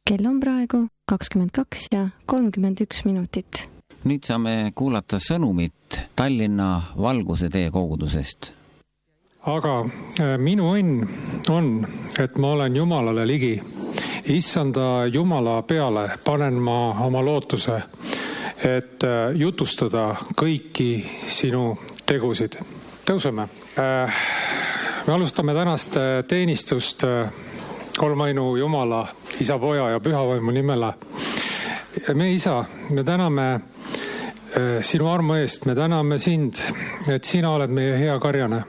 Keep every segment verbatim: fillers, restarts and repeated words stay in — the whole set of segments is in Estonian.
Kell on praegu kakskümmend kaks ja kolmkümmend üks minutit. Nüüd saame kuulata sõnumit Tallinna Valguse tee kogudusest. Aga minu õnn on, et ma olen Jumalale ligi. Issanda Jumala peale panen ma oma lootuse, et jutustada kõiki sinu tegusid. Tõuseme. Me alustame tänast teenistust kolmainu Jumala, Isa, Poja ja Pühavaimu nimele. Me, Isa, me täname sinu armu eest, me täname sind, et sina oled meie hea karjane.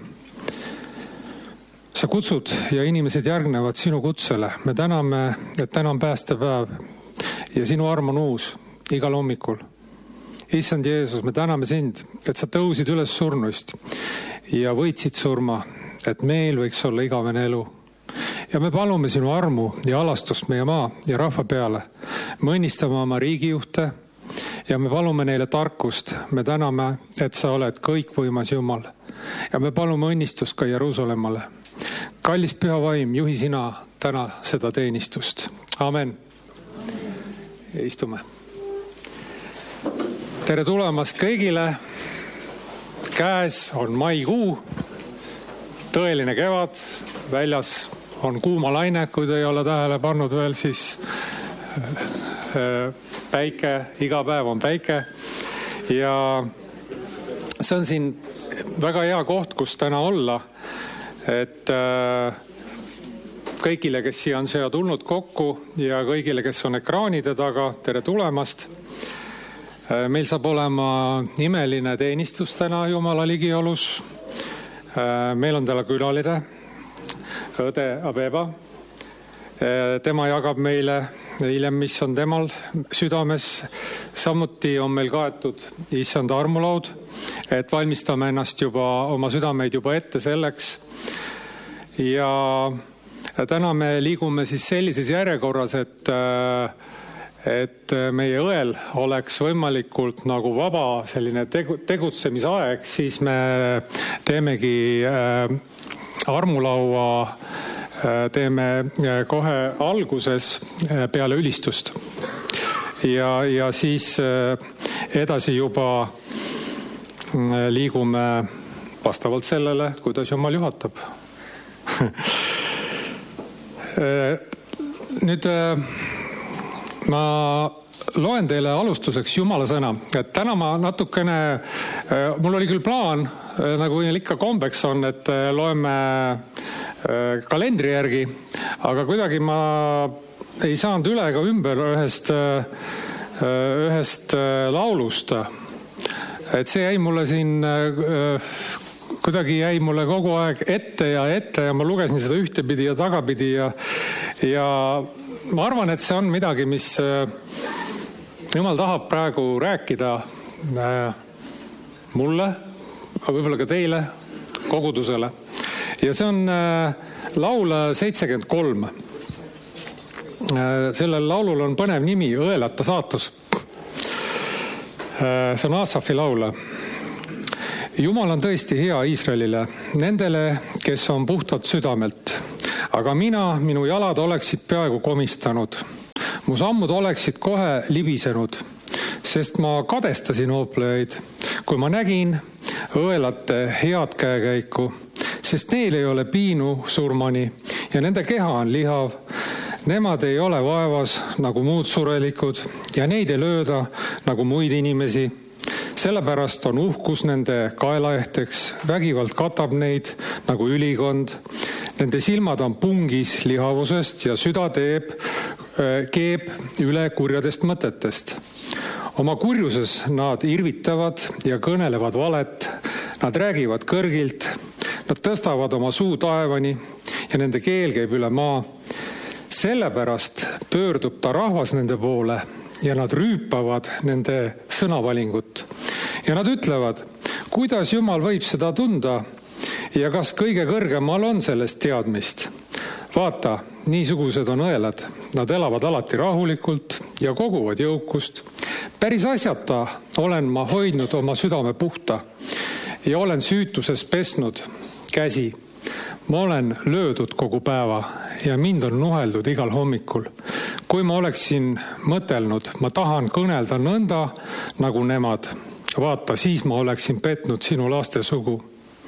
Sa kutsud ja inimesed järgnevad sinu kutsele. Me täname, et täna on päästepäev ja sinu arm on uus igal hommikul. Issand Jeesus, me täname sind, et sa tõusid üles surnuist ja võitsid surma, et meil võiks olla igavene elu. Ja me palume sinu armu ja alastust meie maa ja rahva peale. Me õnnistame oma riigijuhte ja me palume neile tarkust. Me täname, et sa oled kõikvõimas Jumal. Ja me palume õnnistust ka Jeruusalemmale. Kallis Püha Vaim, juhi sina täna seda teenistust. Amen. Ja istume. Tere tulemast kõigile. Käes on maikuu, tõeline kevad, väljas on kuuma laine, kui te ei ole tähele pannud veel, siis päike, iga päev on päike. Ja see on siin väga hea koht, kus täna olla, et kõigile, kes siia on siia tulnud kokku ja kõigile, kes on ekraanide taga, tere tulemast. Meil saab olema imeline teenistus täna Jumala ligiolus. Meil on täna külaline, õde Abeba. Tema jagab meile hiljem, mis on temal südames. Samuti on meil kaetud issanda armulaud, et valmistame ennast juba, oma südameid juba ette selleks. Ja täna me liigume siis sellises järjekorras, et et meie õel oleks võimalikult nagu vaba selline tegutsemisaeg, siis me teemegi armulaua, teeme kohe alguses peale ülistust. Ja, ja siis edasi juba liigume vastavalt sellele, kuidas Jumal juhatab. Nüüd ma loen teile alustuseks Jumala sõna. Et täna ma natukene, mul oli küll plaan, nagu ikka kombeks on, et loeme kalendri järgi, aga kuidagi ma ei saanud üle ega ümber ühest, ühest laulust. Et see jäi mulle siin, kuidagi jäi mulle kogu aeg ette ja ette ja ma lugesin seda ühtepidi ja tagapidi ja, ja ma arvan, et see on midagi, mis Jumal tahab praegu rääkida mulle, aga võib-olla ka teile, kogudusele. Ja see on laul seitsekümmend kolm. Sellel laulul on põnev nimi, Õelata saatus. See on Aasafi laul. Jumal on tõesti hea Iisraelile, nendele, kes on puhtad südamelt. Aga mina, minu jalad oleksid peaaegu komistanud. Mu sammud oleksid kohe libisenud, sest ma kadestasin hooplejaid, kui ma nägin õelate head käekäiku, sest neil ei ole piinu surmani ja nende keha on lihav. Nemad ei ole vaevas nagu muud surelikud ja neid ei lööda nagu muid inimesi. Sellepärast on uhkus nende kaelaehteks, vägivald katab neid nagu ülikond. Nende silmad on pungis lihavusest ja süda teeb, keeb üle kurjadest mõtetest. Oma kurjuses nad irvitavad ja kõnelevad valet. Nad räägivad kõrgilt, nad tõstavad oma suu taevani ja nende keel käib üle maa. Sellepärast pöördub ta rahvas nende poole ja nad rüüpavad nende sõnavalingut. Ja nad ütlevad, kuidas Jumal võib seda tunda ja kas kõige kõrgemal on sellest teadmist. Vaata, niisugused on õelad. Nad elavad alati rahulikult ja koguvad jõukust. Päris asjata olen ma hoidnud oma südame puhta ja olen süütuses pesnud käsi. Ma olen löödud kogu päeva ja mind on nuheldud igal hommikul. Kui ma oleksin mõtelnud, ma tahan kõnelda nõnda nagu nemad. Vaata, siis ma oleksin petnud sinu laste sugu.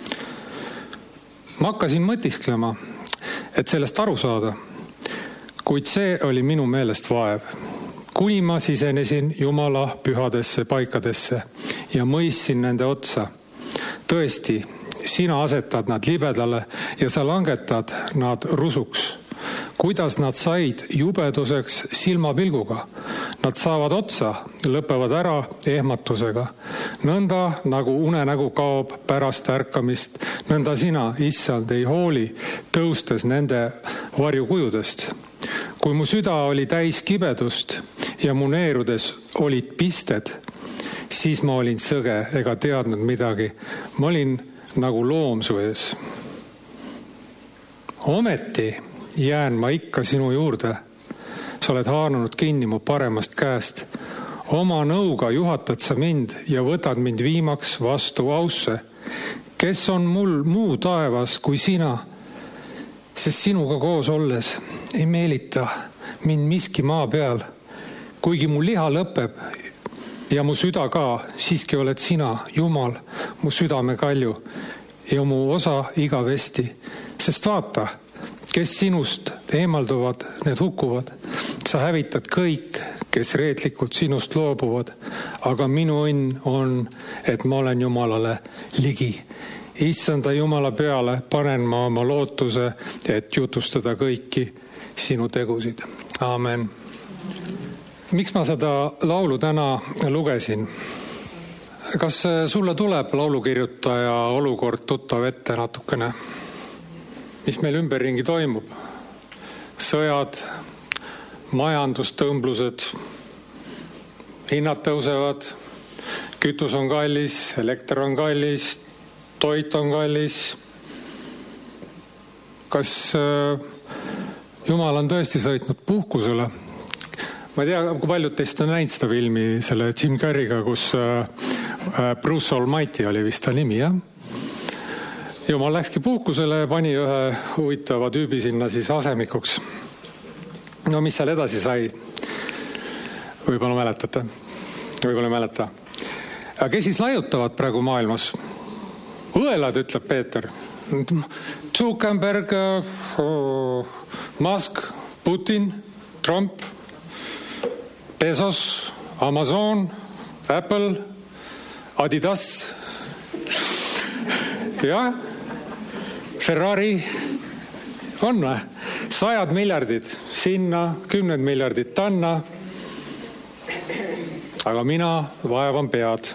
Ma hakkasin mõtisklema, et sellest aru saada, kuid see oli minu meelest vaev. Kuni ma sisenesin Jumala pühadesse paikadesse ja mõistsin nende otsa. Tõesti, sina asetad nad libedale ja sa langetad nad rusuks. Kuidas nad said jubeduseks silmapilguga? Nad saavad otsa, lõpevad ära ehmatusega. Nõnda nagu unenägu kaob pärast ärkamist, nõnda sina, issand, ei hooli, tõustes nende varjukujudest. Kui mu süda oli täis kibedust ja mu neerudes olid pisted, siis ma olin sõge ega teadnud midagi. Ma olin nagu loom su ees. Ometi jään ma ikka sinu juurde. Sa oled haaranud kinni mu paremast käest. Oma nõuga juhatad sa mind ja võtad mind viimaks vastu ausse. Kes on mul muu taevas kui sina? Sest sinuga koos olles ei meelita mind miski maa peal. Kuigi mu liha lõpeb ja mu süda ka, siiski oled sina, Jumal, mu südame kalju ja mu osa igavesti. Sest vaata, kes sinust eemalduvad, need hukkuvad. Sa hävitad kõik, kes reetlikult sinust loobuvad. Aga minu õnn on, et ma olen Jumalale ligi. Issanda Jumala peale panen ma oma lootuse, et jutustada kõiki sinu tegusid. Aamen. Miks ma seda laulu täna lugesin? Kas sulle tuleb laulukirjutaja olukord tuttav ette natukene? Mis meil ümberringi toimub? Sõjad, majandustõmblused, hinnad tõusevad, kütus on kallis, elekter on kallis, toit on kallis. Kas Jumal on tõesti sõitnud puhkusele? Ma ei tea, kui paljud teist on näinud seda filmi selle Jim Carreyga, kus Bruce Almighty oli vist ta nimi, jah? Jumal läkski puhkusele, pani ühe huvitava tüübi sinna siis asemikuks. No mis seal edasi sai? Võib-olla mäletate? Võib-olla mäleta. Aga kes siis laiutavad praegu maailmas? Õelad, ütleb Peeter. Zuckerberg, Musk, Putin, Trump, Bezos, Amazon, Apple, Adidas, ja Ferrari on või? Sajad miljardid sinna, kümned miljardid tanna. Aga mina vaevan pead.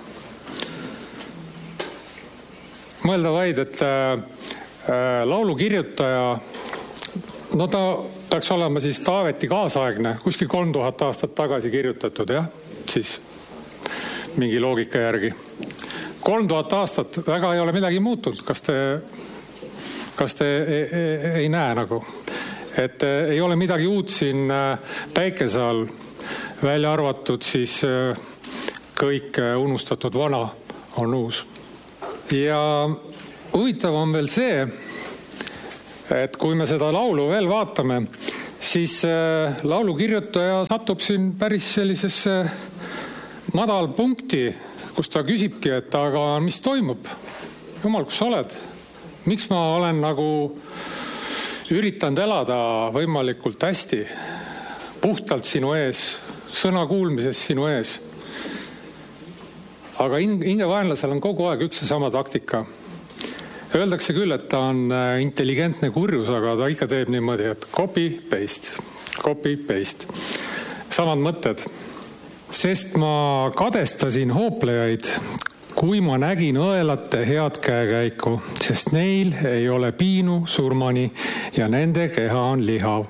Mõelda vaid, et äh, laulukirjutaja, no ta peaks olema siis Taaveti kaasaegne, kuskil kolm tuhat aastat tagasi kirjutatud, jah? Siis mingi loogika järgi. Kolm tuhat aastat väga ei ole midagi muutunud. Kas te, kas te ei, ei, ei näe nagu? Et ei ole midagi uut siin päikese all, välja arvatud siis kõik unustatud vana on uus. Ja huvitav on veel see, et kui me seda laulu veel vaatame, siis laulukirjutaja satub siin päris sellisesse madal punkti, kus ta küsibki, et aga mis toimub? Jumal, kus sa oled? Miks ma olen nagu üritanud elada võimalikult hästi, puhtalt sinu ees, sõna kuulmises sinu ees. Aga hingevaenlasel on kogu aeg üks ja sama taktika. Öeldakse küll, et ta on intelligentne kurjus, aga ta ikka teeb niimoodi, et copy, paste, copy, paste. Samad mõtted. Sest ma kadestasin hooplejaid, kui ma nägin õelate head käekäiku, sest neil ei ole piinu surmani ja nende keha on lihav.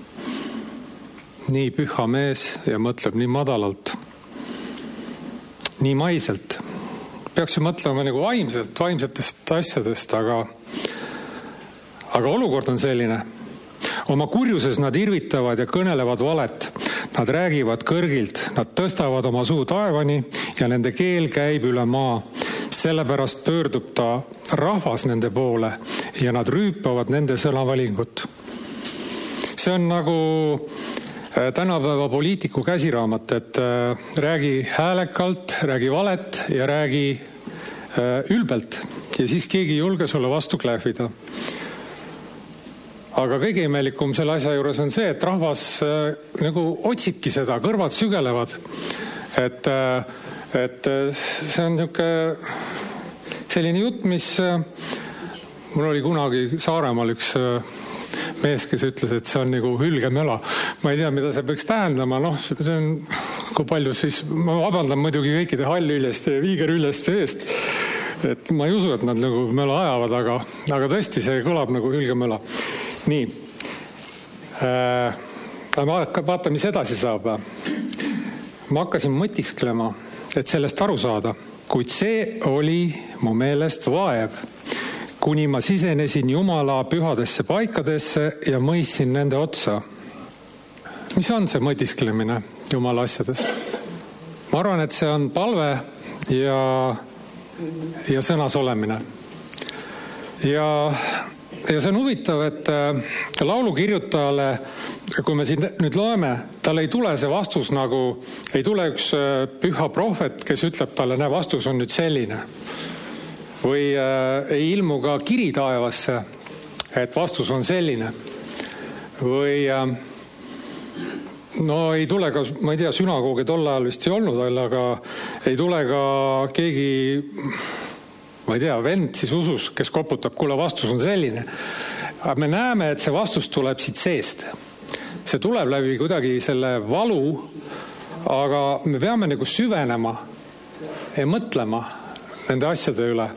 Nii püha mees ja mõtleb nii madalalt, nii maiselt. Peaks ju mõtlema nagu vaimselt, vaimsetest asjadest, aga, aga olukord on selline. Oma kurjuses nad irvitavad ja kõnelevad valet. Nad räägivad kõrgilt, nad tõstavad oma suu taevani ja nende keel käib üle maa. Sellepärast pöördub ta rahvas nende poole ja nad rüüpavad nende sõnavalingut. See on nagu tänapäeva poliitiku käsiraamat, et räägi häälekalt, räägi valet ja räägi ülbelt ja siis keegi ei julge sulle vastu klähvida. Aga kõige imelikum selle asja juures on see, et rahvas nagu otsibki seda, kõrvad sügelevad. Et, et see on niisugune selline jutt, mis mul oli kunagi Saaremaal üks mees, kes ütles, et see on nagu hülgemöla. Ma ei tea, mida see peaks tähendama. Noh, see on, kui palju siis, ma vabandan muidugi kõikide hallüljeste ja viigerüljeste eest. Et ma ei usu, et nad nagu möla ajavad, aga, aga tõesti see kõlab nagu hülgemöla. Nii, vaata, mis edasi saab. Ma hakkasin mõtisklema, et sellest aru saada, kuid see oli mu meelest vaev, kuni ma sisenesin Jumala pühadesse paikadesse ja mõistsin nende otsa. Mis on see mõtisklemine Jumala asjades? Ma arvan, et see on palve ja, ja sõnas olemine. Ja Ja see on huvitav, et laulu kirjutajale, kui me siin nüüd loeme, tal ei tule see vastus nagu, ei tule üks püha prohvet, kes ütleb talle, näe, vastus on nüüd selline. Või ei ilmu ka kiri taevasse, et vastus on selline. Või no ei tule ka, ma ei tea, sünagoogi tol ajal vist ei olnud, aga ei tule ka keegi... ma ei tea, vend siis usus, kes koputab, kuule, vastus on selline. Aga me näeme, et see vastus tuleb siit seest. See tuleb läbi kuidagi selle valu, aga me peame nagu süvenema ja mõtlema nende asjade üle.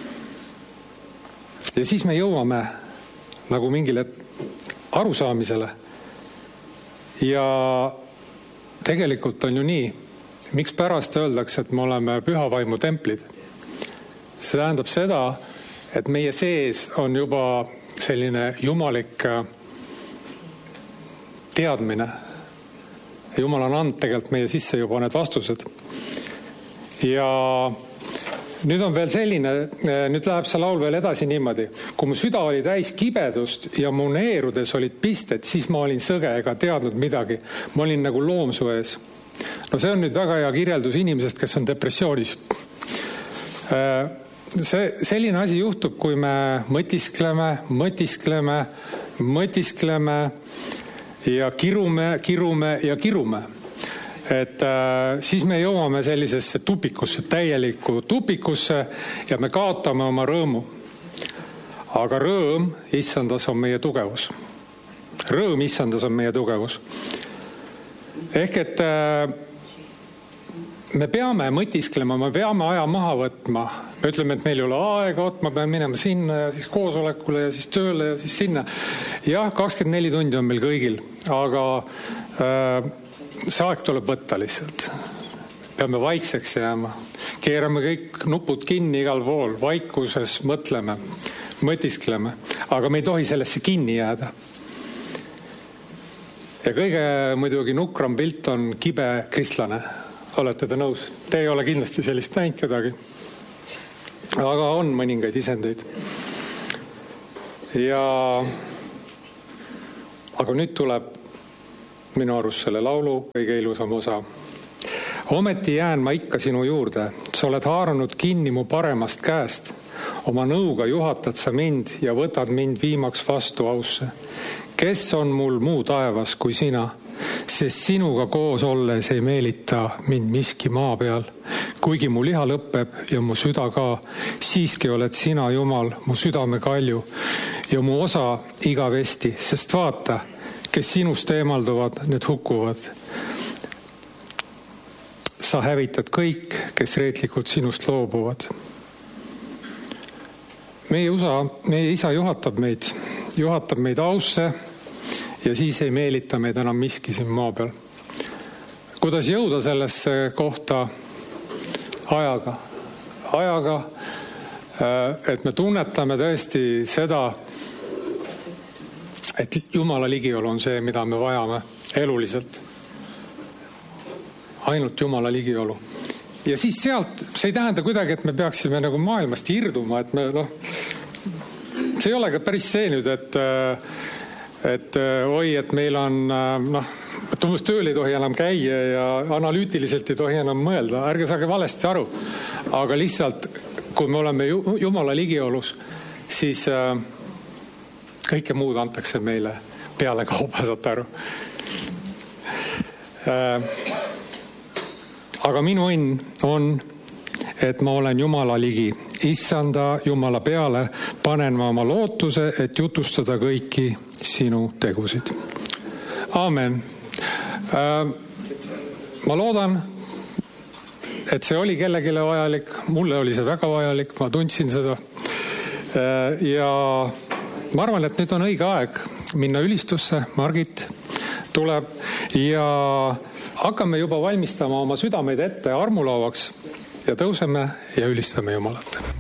Ja siis me jõuame nagu mingile arusaamisele. Ja tegelikult on ju nii, miks pärast öeldakse, et me oleme pühavaimu templid. See tähendab seda, et meie sees on juba selline jumalik teadmine. Jumal on andnud tegelikult meie sisse juba need vastused. Ja nüüd on veel selline, nüüd läheb see laul veel edasi niimoodi. Kui mu süda oli täis kibedust ja mu neerudes olid pisted, siis ma olin sõge ega teadnud midagi. Ma olin nagu loomsu ees. No see on nüüd väga hea kirjeldus inimesest, kes on depressioonis. See, selline asi juhtub, kui me mõtiskleme, mõtiskleme, mõtiskleme ja kirume, kirume ja kirume. Et äh, siis me jõuame sellisesse tupikusse, täielikku tupikusse ja me kaotame oma rõõmu. Aga rõõm, issandas, on meie tugevus. Rõõm, issandas, on meie tugevus. Ehk et äh, me peame mõtisklema, me peame aja maha võtma. Me ütleme, et meil ei ole aega, ma pean minema sinna ja siis koosolekule ja siis tööle ja siis sinna. Jah, kakskümmend neli tundi on meil kõigil, aga äh, see aeg tuleb võtta lihtsalt. Peame vaikseks jääma. Keerame kõik nupud kinni igal pool, vaikuses mõtleme, mõtiskleme, aga me ei tohi sellesse kinni jääda. Ja kõige muidugi nukram pilt on kibe kristlane. Olete te nõus? Te ei ole kindlasti sellist näinud kedagi. Aga on mõningaid isendeid. Ja aga nüüd tuleb minu arust selle laulu kõige ilusam osa. Ometi jään ma ikka sinu juurde. Sa oled haaranud kinni mu paremast käest. Oma nõuga juhatad sa mind ja võtad mind viimaks vastu ausse. Kes on mul muu taevas kui sina? Sest sinuga koos olles ei meelita mind miski maa peal. Kuigi mu liha lõpeb ja mu süda ka, siiski oled sina, Jumal, mu südame kalju ja mu osa igavesti, sest vaata, kes sinust eemalduvad, need hukkuvad. Sa hävitad kõik, kes reetlikult sinust loobuvad. Meie, usa, meie isa juhatab meid, juhatab meid ausse, ja siis ei meelita meid enam miski siin maa peal. Kuidas jõuda sellesse kohta ajaga? Ajaga, et me tunnetame tõesti seda, et Jumala ligiolu on see, mida me vajame eluliselt. Ainult Jumala ligiolu. ja siis sealt, see ei tähenda kuidagi, et me peaksime nagu maailmast irduma, et me noh, see ei ole ka päris see nüüd, et, et oi, et meil on noh, et umbes tööl ei tohi enam käia ja analüütiliselt ei tohi enam mõelda, ärge saage valesti aru. Aga lihtsalt, kui me oleme Jumala ligiolus, siis kõike muud antakse meile peale kauba, saate aru. Aga minu õnn on, et ma olen Jumala ligi. Issanda Jumala peale panen ma oma lootuse, et jutustada kõiki sinu tegusid. Aamen. Ma loodan, et see oli kellegile vajalik. Mulle oli see väga vajalik, ma tundsin seda. Ja ma arvan, et nüüd on õige aeg minna ülistusse. Margit tuleb ja hakkame juba valmistama oma südameid ette armulauaks ja tõuseme ja ülistame Jumalat.